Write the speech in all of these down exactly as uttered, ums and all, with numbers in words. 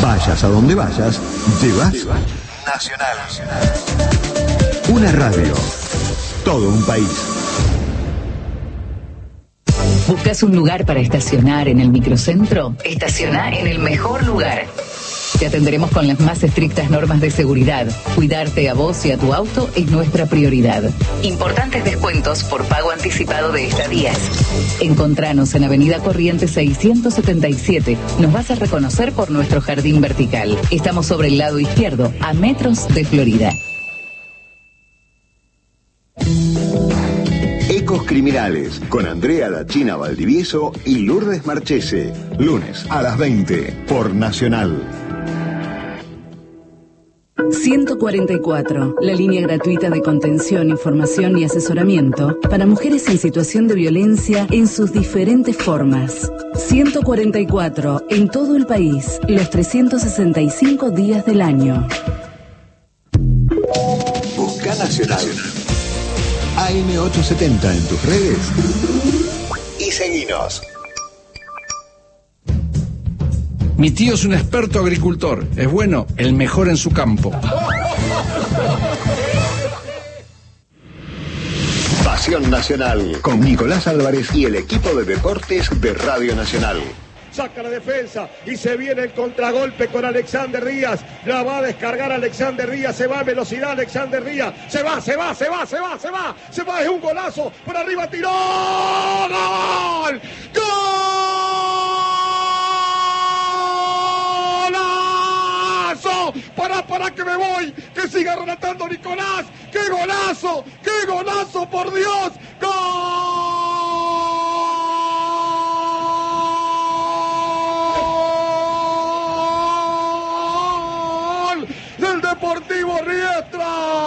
Vayas a donde vayas, llevas Nacional. Una radio. Todo un país. ¿Buscas un lugar para estacionar en el microcentro? Estaciona en el mejor lugar. Te atenderemos con las más estrictas normas de seguridad. Cuidarte a vos y a tu auto es nuestra prioridad. Importantes descuentos por pago anticipado de estadías. Encontranos en Avenida Corrientes seiscientos setenta y siete. Nos vas a reconocer por nuestro jardín vertical. Estamos sobre el lado izquierdo, a metros de Florida. Ecos Criminales, con Andrea La China Valdivieso y Lourdes Marchese. Lunes a las veinte, por Nacional. ciento cuarenta y cuatro, la línea gratuita de contención, información y asesoramiento para mujeres en situación de violencia en sus diferentes formas. ciento cuarenta y cuatro, en todo el país, los trescientos sesenta y cinco días del año. Busca Nacional. A M ochocientos setenta en tus redes y seguinos. Mi tío es un experto agricultor. Es bueno, el mejor en su campo. Pasión Nacional, con Nicolás Álvarez y el equipo de deportes de Radio Nacional. Saca la defensa y se viene el contragolpe con Alexander Díaz. La va a descargar Alexander Díaz. Se va a velocidad Alexander Díaz. Se va, se va, se va, se va, se va. Se va, es un golazo. Por arriba tiró. ¡Gol! ¡Golazo! Para, para que me voy. Que siga relatando Nicolás. ¡Qué golazo! ¡Qué golazo, por Dios! ¡Gol! Deportivo Riestra.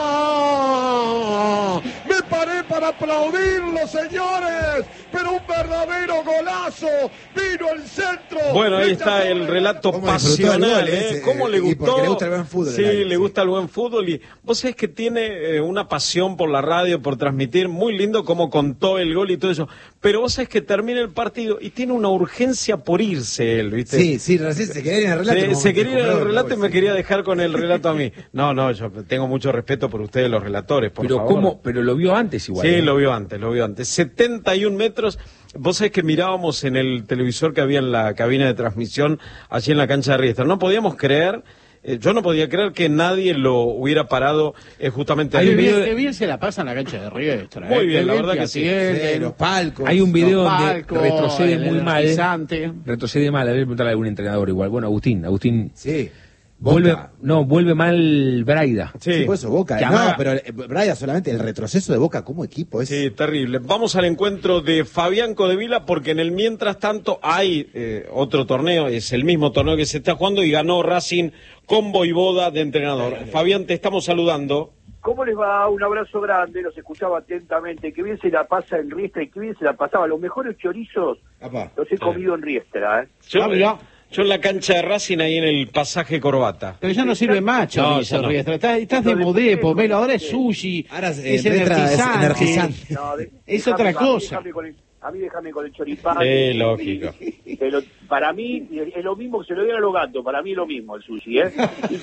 Me paré para aplaudirlo, señores, pero un verdadero golazo. Vino el centro. Bueno, ahí está el relato pasional, ¿eh? ¿Cómo le gustó? Le gusta el buen fútbol. Sí, le gusta el buen fútbol. Y vos sabés que tiene eh, una pasión por la radio, por transmitir. Muy lindo cómo contó el gol y todo eso. Pero vos sabés que termina el partido y tiene una urgencia por irse él, ¿viste? Sí, sí, recién se quería ir en el relato. Se, se quería ir en el relato y me quería dejar con el relato a mí. No, no, yo tengo mucho respeto por ustedes, los relatores, por pero favor. ¿cómo? Pero lo vio antes igual. Sí, ¿eh? lo vio antes, lo vio antes. setenta y un metros. Vos sabés que mirábamos en el televisor que había en la cabina de transmisión, allí en la cancha de Riestra. No podíamos creer, eh, yo no podía creer que nadie lo hubiera parado eh, justamente ahí. Qué bien, qué bien se la pasa en la cancha de Riestra. Muy eh, bien, la bien verdad que sí. Sí, los palcos. Hay un video donde palcos, retrocede muy mal. Pisante. Retrocede mal, a ver, preguntarle a algún entrenador igual. Bueno, Agustín, Agustín. Sí. Vuelve, no, vuelve mal Braida. Sí, sí, por eso Boca. Que No, amaga... pero eh, Braida solamente, el retroceso de Boca como equipo es... Sí, terrible. Vamos al encuentro de Fabián Codevila, porque en el mientras tanto hay eh, otro torneo, es el mismo torneo que se está jugando y ganó Racing con Voivoda de entrenador. Fabián, te estamos saludando. ¿Cómo les va? Un abrazo grande, los escuchaba atentamente. Qué bien se la pasa en Riestra y qué bien se la pasaba. Los mejores chorizos Apá. los he comido en Riestra, ¿eh? Yo, ah, Yo en la cancha de Racing, ahí en el pasaje Corbata. Pero ya no sirve más, chorizo, no, no. Estás, estás de modé, pomelo, ahora es sushi, ahora es, es, eh, energizante, es, energizante. No, de, es otra déjame, cosa. Déjame con el, a mí déjame con el choripán. Sí, lógico. Pero para mí es lo mismo que se lo dieron a los gatos, para mí es lo mismo el sushi, ¿eh? Y,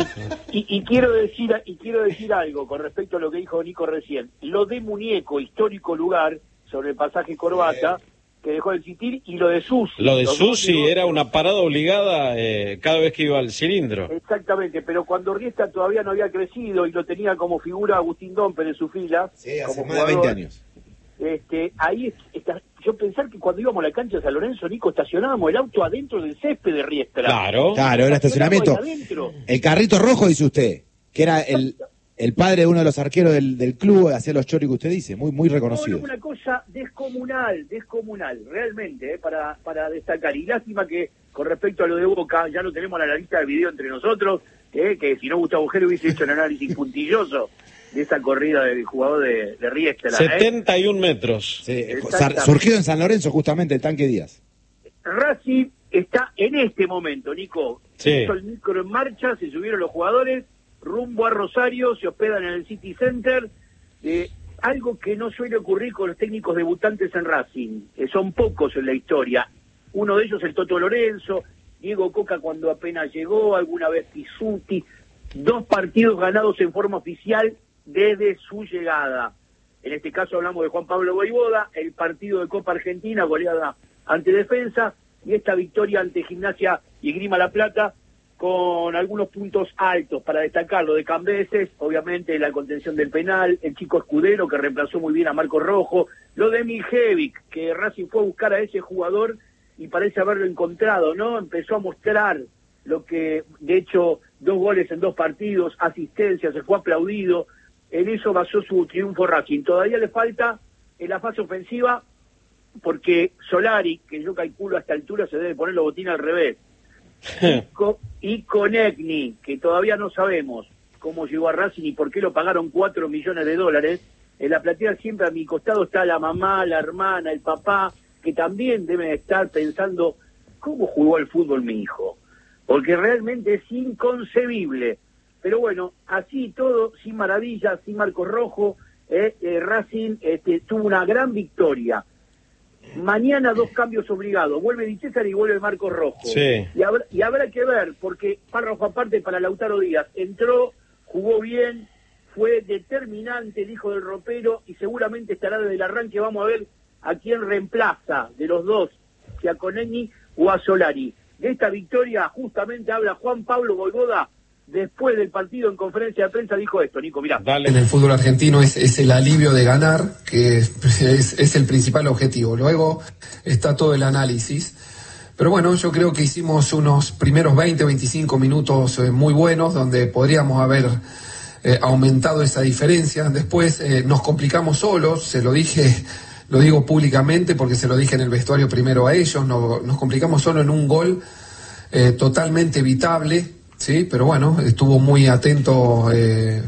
y, y, y, quiero decir, y quiero decir algo con respecto a lo que dijo Nico recién. Lo de Muñeco, histórico lugar, sobre el pasaje Corbata, eh. que dejó de existir, y lo de Susi. Lo de Susi era una parada obligada eh, cada vez que iba al cilindro. Exactamente, pero cuando Riestra todavía no había crecido y lo tenía como figura Agustín Domper en su fila, sí, hace como más de veinte años. Este, ahí está, yo pensar que cuando íbamos a la cancha de San Lorenzo, Nico, estacionábamos el auto adentro del césped de Riestra. Claro. Claro, era estacionamiento. El carrito rojo, dice usted, que era el... El padre de uno de los arqueros del, del club hacía los choris que usted dice, muy muy reconocido. No, no, una cosa descomunal, descomunal, realmente, eh, para, para destacar. Y lástima que con respecto a lo de Boca, ya lo tenemos en la lista de video entre nosotros, eh, que si no Gustavo Ojero hubiese hecho un análisis puntilloso de esa corrida del jugador de, de Riestra. setenta y un metros. Sí, surgido en San Lorenzo justamente el tanque Díaz. Racing está en este momento, Nico. Sí. Puso el micro en marcha, se subieron los jugadores, rumbo a Rosario, se hospedan en el City Center, eh, algo que no suele ocurrir con los técnicos debutantes en Racing, eh, son pocos en la historia, uno de ellos el Toto Lorenzo, Diego Coca cuando apenas llegó, alguna vez Pizzuti, dos partidos ganados en forma oficial desde su llegada. En este caso hablamos de Juan Pablo Vojvoda, el partido de Copa Argentina, goleada ante Defensa, y esta victoria ante Gimnasia y Esgrima La Plata, con algunos puntos altos para destacar, lo de Cambeses, obviamente la contención del penal, el chico Escudero que reemplazó muy bien a Marco Rojo, lo de Mijevic, que Racing fue a buscar a ese jugador y parece haberlo encontrado, ¿no? Empezó a mostrar lo que, de hecho, dos goles en dos partidos, asistencia, se fue aplaudido, en eso basó su triunfo Racing. Todavía le falta en la fase ofensiva, porque Solari, que yo calculo a esta altura, se debe poner los botines al revés. y, con, y Conegni, que todavía no sabemos cómo llegó a Racing y por qué lo pagaron cuatro millones de dólares. En la platea siempre a mi costado está la mamá, la hermana, el papá, que también deben estar pensando cómo jugó el fútbol mi hijo, porque realmente es inconcebible. Pero bueno, así todo, sin maravillas, sin Marcos Rojo, eh, eh, Racing este, tuvo una gran victoria. Mañana dos cambios obligados, vuelve Di César y vuelve Marcos Rojo. Sí. Y, habrá, y habrá que ver, porque párrafo aparte para Lautaro Díaz, entró, jugó bien, fue determinante el hijo del ropero y seguramente estará desde el arranque. Vamos a ver a quién reemplaza de los dos, si a Conegni o a Solari. De esta victoria justamente habla Juan Pablo Vojvoda. Después del partido en conferencia de prensa dijo esto, Nico, mirá. Dale. En el fútbol argentino es, es el alivio de ganar, que es, es, es el principal objetivo. Luego está todo el análisis. Pero bueno, yo creo que hicimos unos primeros veinte, veinticinco minutos eh, muy buenos, donde podríamos haber eh, aumentado esa diferencia. Después eh, nos complicamos solos, se lo dije, lo digo públicamente porque se lo dije en el vestuario primero a ellos, no, nos complicamos solo en un gol eh, totalmente evitable. Sí, pero bueno, estuvo muy atento eh,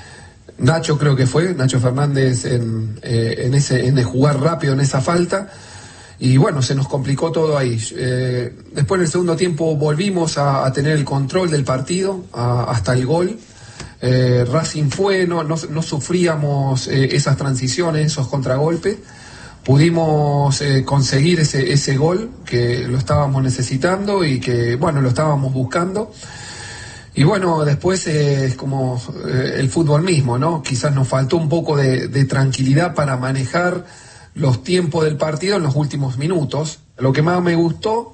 Nacho, creo que fue, Nacho Fernández en, eh, en ese en de jugar rápido en esa falta, y bueno, se nos complicó todo ahí. Eh, después en el segundo tiempo volvimos a, a tener el control del partido a, hasta el gol. Eh, Racing fue, no, no, no sufríamos eh, esas transiciones, esos contragolpes. Pudimos eh, conseguir ese, ese gol que lo estábamos necesitando y que, bueno, lo estábamos buscando. Y bueno, después eh, es como eh, el fútbol mismo, ¿no? Quizás nos faltó un poco de, de tranquilidad para manejar los tiempos del partido en los últimos minutos. Lo que más me gustó,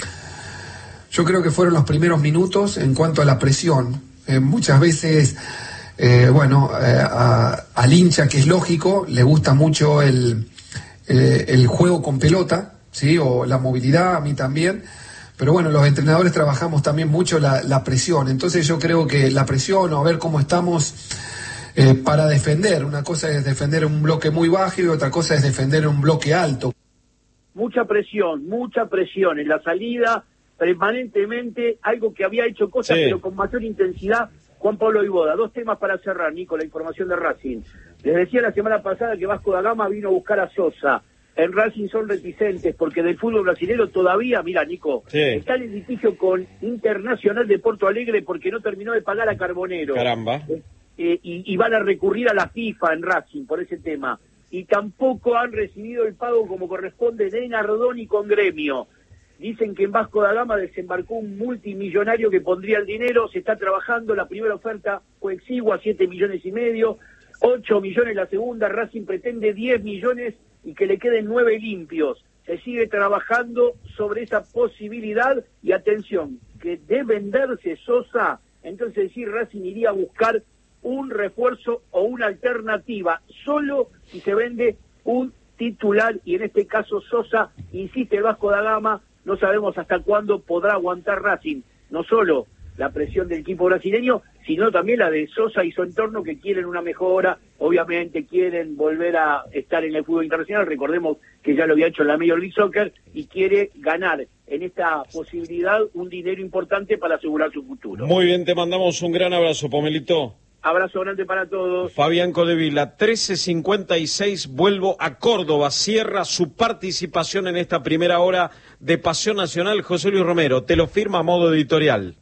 yo creo que fueron los primeros minutos en cuanto a la presión. Eh, muchas veces, eh, bueno, eh, a, al hincha, que es lógico, le gusta mucho el, eh, el juego con pelota, ¿sí? O la movilidad, a mí también. Pero bueno, los entrenadores trabajamos también mucho la, la presión. Entonces yo creo que la presión, o a ver cómo estamos eh, para defender. Una cosa es defender un bloque muy bajo y otra cosa es defender un bloque alto. Mucha presión, mucha presión en la salida, permanentemente, algo que había hecho cosas, sí, pero con mayor intensidad, Juan Pablo Vojvoda. Dos temas para cerrar, Nico, la información de Racing. Les decía la semana pasada que Vasco da Gama vino a buscar a Sosa. En Racing son reticentes porque del fútbol brasileño todavía, mira, Nico, sí, está en el litigio con Internacional de Porto Alegre porque no terminó de pagar a Carbonero. Caramba. Eh, eh, y, y van a recurrir a la FIFA en Racing por ese tema. Y tampoco han recibido el pago como corresponde de Nardoni con Gremio. Dicen que en Vasco da Gama desembarcó un multimillonario que pondría el dinero, se está trabajando, la primera oferta fue exigua, siete millones y medio, ocho millones la segunda, Racing pretende diez millones y que le queden nueve limpios. Se sigue trabajando sobre esa posibilidad y atención, que de venderse Sosa, entonces sí, Racing iría a buscar un refuerzo o una alternativa, solo si se vende un titular, y en este caso Sosa, insiste el Vasco da Gama, no sabemos hasta cuándo podrá aguantar Racing, no solo la presión del equipo brasileño, sino también la de Sosa y su entorno, que quieren una mejora, obviamente quieren volver a estar en el fútbol internacional, recordemos que ya lo había hecho en la Major League Soccer, y quiere ganar en esta posibilidad un dinero importante para asegurar su futuro. Muy bien, te mandamos un gran abrazo, Pomelito. Abrazo grande para todos. Fabián Codevila, trece cincuenta y seis, vuelvo a Córdoba, cierra su participación en esta primera hora de Pasión Nacional. José Luis Romero, te lo firma a modo editorial.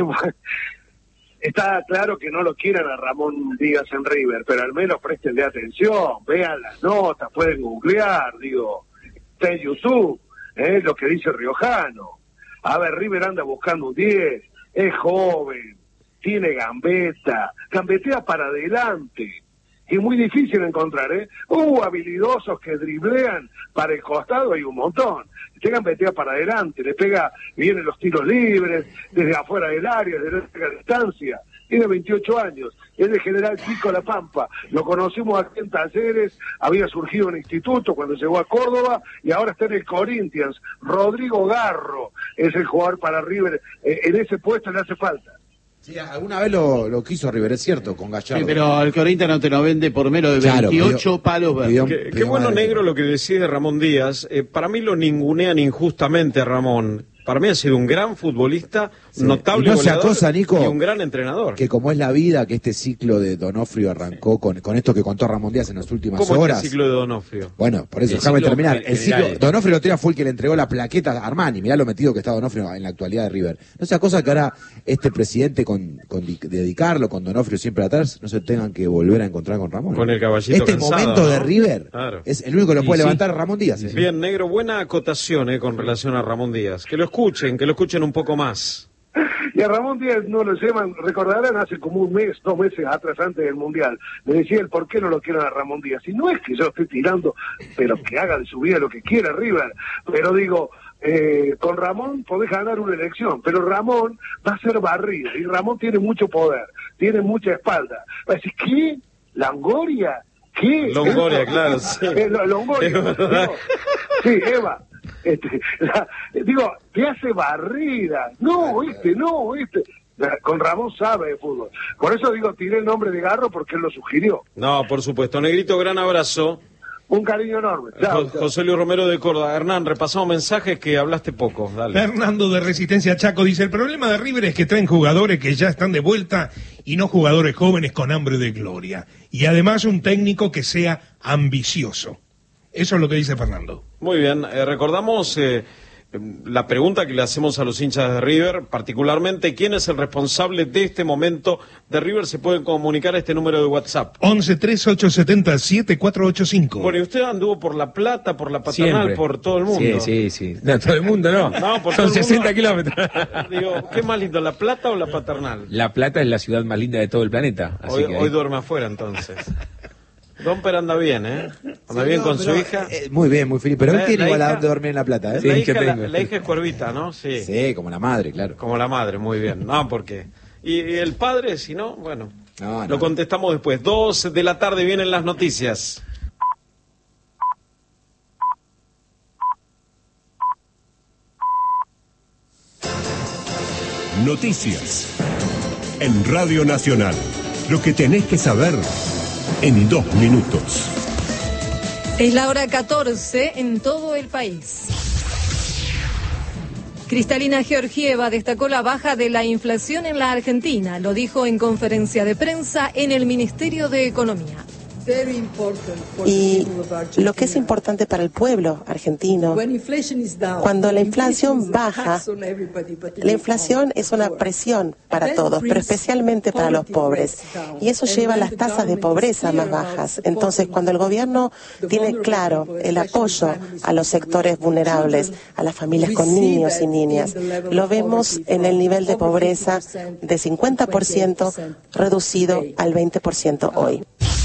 Está claro que no lo quieren a Ramón Díaz en River, pero al menos prestenle atención, vean las notas, pueden googlear, digo, está en YouTube, ¿eh? Lo que dice Riojano. A ver, River anda buscando un diez, es joven, tiene gambeta, gambetea para adelante. Y es muy difícil encontrar, ¿eh? Uh, habilidosos que driblean para el costado, hay un montón. Este gambetea para adelante, le pega bien en los tiros libres, desde afuera del área, desde larga distancia. Tiene veintiocho años, es de General Chico La Pampa. Lo conocimos aquí en Talleres, había surgido en instituto cuando llegó a Córdoba y ahora está en el Corinthians. Rodrigo Garro es el jugador para River, eh, en ese puesto le hace falta. Sí, alguna vez lo, lo quiso River, es cierto, con Gallardo. Sí, pero el Corinthians no te lo vende por menos de Claro, veintiocho pidió- palos verdes. Qué, qué bueno, negro, lo que decide Ramón Díaz. Eh, para mí lo ningunean injustamente a Ramón. Para mí ha sido un gran futbolista, Sí. notable Y no sea goleador cosa, Nico, y un gran entrenador. Que como es la vida, que este ciclo de Donofrio arrancó con, con esto que contó Ramón Díaz en las últimas ¿Cómo horas. es el ciclo de Donofrio? Bueno, por eso, El déjame ciclo terminar. en El ciclo, general. Donofrio Lotería fue el que le entregó la plaqueta a Armani. Mirá lo metido que está Donofrio en la actualidad de River. No sea cosa que ahora este presidente, con, con di- dedicarlo, con Donofrio siempre atrás, no se tengan que volver a encontrar con Ramón. Con el caballito Este cansado, momento ¿no? de River Claro. es el único que lo Y puede sí. levantar Ramón Díaz. ¿eh? Bien, negro, buena acotación eh, con relación a Ramón Díaz. Que lo escuchen, que lo escuchen un poco más. Y a Ramón Díaz no lo llevan, recordarán hace como un mes, dos meses atrás antes del Mundial, me decía el por qué no lo quieren a Ramón Díaz. Y no es que yo esté tirando, pero que haga de su vida lo que quiera River. Pero digo, eh, con Ramón podés ganar una elección, pero Ramón va a ser barrido, y Ramón tiene mucho poder, tiene mucha espalda. Va a decir, ¿qué? ¿Langoria? ¿Qué? Longoria, Eso- claro, sí. Eh, lo- Longoria. Es verdad. Digo, sí, Eva. Este, la- digo, te hace barrida. No, este, no, este. Con Ramón sabe de fútbol. Por eso digo, tiré el nombre de Garro porque él lo sugirió. No, por supuesto. Negrito, gran abrazo. Un cariño enorme. Chao, Jo- chao. José Luis Romero de Córdoba. Hernán, repasamos mensajes que hablaste poco. Dale. Fernando de Resistencia Chaco dice, el problema de River es que traen jugadores que ya están de vuelta y no jugadores jóvenes con hambre de gloria. Y además un técnico que sea ambicioso. Eso es lo que dice Fernando. Muy bien, eh, recordamos eh, la pregunta que le hacemos a los hinchas de River, particularmente, ¿quién es el responsable de este momento de River? Se pueden comunicar a este número de WhatsApp. once tres ocho siete siete cuatro ocho cinco. Bueno, y usted anduvo por La Plata, por La Paternal, Siempre. por todo el mundo. Sí, sí, sí. No, todo el mundo no. No, por Son todo el sesenta mundo. kilómetros. Digo, ¿qué más lindo, La Plata o La Paternal? La Plata es la ciudad más linda de todo el planeta. Así Hoy, que ahí- hoy duerme afuera, entonces. Domper anda bien, ¿eh? Anda Sí, bien no, con pero, su hija. eh, muy bien, muy feliz. Pero La- él tiene la igual a hija- dónde dormir en La Plata, ¿eh? la, hija, la, la hija es cuervita, ¿no? Sí. Sí, como la madre, claro. Como la madre, muy bien. No, porque... Y, y el padre, si no, bueno, No, no. lo contestamos después. Dos de la tarde vienen las noticias. Noticias. En Radio Nacional. Lo que tenés que saber en dos minutos. Es la hora catorce en todo el país. Cristalina Georgieva destacó la baja de la inflación en la Argentina. Lo dijo en conferencia de prensa en el Ministerio de Economía. Y lo que es importante para el pueblo argentino, cuando la inflación baja, la inflación es una presión para todos, pero especialmente para los pobres. Y eso lleva a las tasas de pobreza más bajas. Entonces, cuando el gobierno tiene claro el apoyo a los sectores vulnerables, a las familias con niños y niñas, lo vemos en el nivel de pobreza de cincuenta por ciento reducido al veinte por ciento hoy.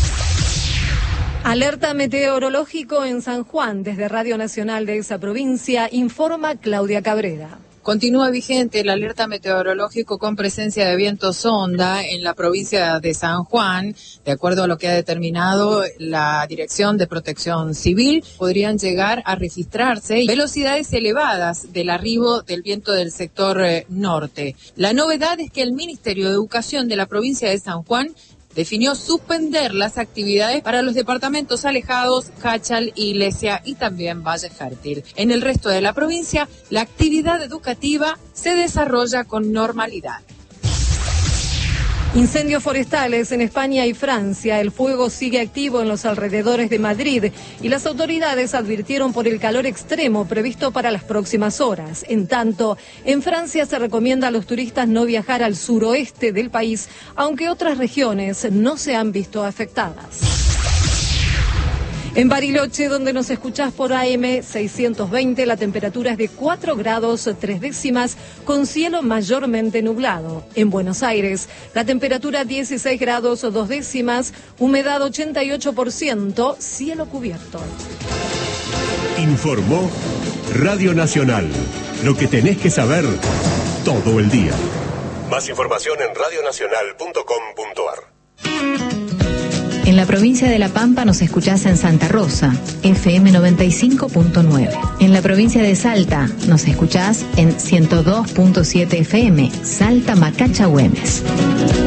Alerta meteorológico en San Juan. Desde Radio Nacional de esa provincia informa Claudia Cabrera. Continúa vigente el alerta meteorológico con presencia de viento sonda en la provincia de San Juan. De acuerdo a lo que ha determinado la Dirección de Protección Civil, podrían llegar a registrarse velocidades elevadas del arribo del viento del sector eh, norte. La novedad es que el Ministerio de Educación de la provincia de San Juan definió suspender las actividades para los departamentos alejados, Cachal, Iglesia y también Valle Fértil. En el resto de la provincia, la actividad educativa se desarrolla con normalidad. Incendios forestales en España y Francia. El fuego sigue activo en los alrededores de Madrid y las autoridades advirtieron por el calor extremo previsto para las próximas horas. En tanto, en Francia se recomienda a los turistas no viajar al suroeste del país, aunque otras regiones no se han visto afectadas. En Bariloche, donde nos escuchás por A M seiscientos veinte, la temperatura es de cuatro grados tres décimas, con cielo mayormente nublado. En Buenos Aires, la temperatura dieciséis grados dos décimas, humedad ochenta y ocho por ciento, cielo cubierto. Informó Radio Nacional. Lo que tenés que saber todo el día. Más información en radio nacional punto com punto a r. En la provincia de La Pampa nos escuchás en Santa Rosa, F M noventa y cinco punto nueve. En la provincia de Salta nos escuchás en ciento dos punto siete F M, Salta Macacha Güemes.